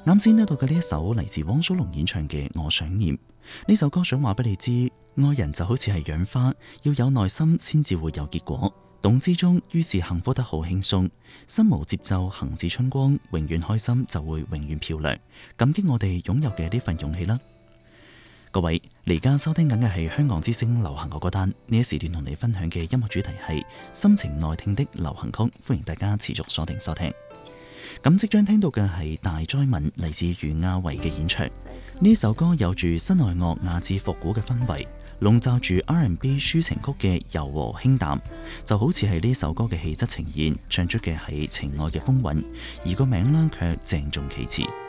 啱先聽到嘅呢一首嚟自汪蘇泷演唱嘅《我想念》，呢首歌想話俾你知，愛人就好似係養花，要有耐心先至會有結果。動之中，於是幸福得好輕鬆，心無節奏，行至春光，永遠開心就會永遠漂亮。感激我哋擁有嘅呢份勇氣啦！各位，而家收聽緊嘅係香港之聲流行歌單，呢一時段同你分享嘅音樂主題係心情內聽的流行曲，歡迎大家持續鎖定收聽。咁即將聽到嘅係大哉問，嚟自余亞維嘅演唱。呢首歌有住新愛樂雅致復古嘅氛圍，籠罩住 R&B 抒情曲嘅柔和輕淡，就好似係呢首歌嘅氣質呈現，唱出嘅係情愛嘅風韻，而個名呢卻鄭重其詞。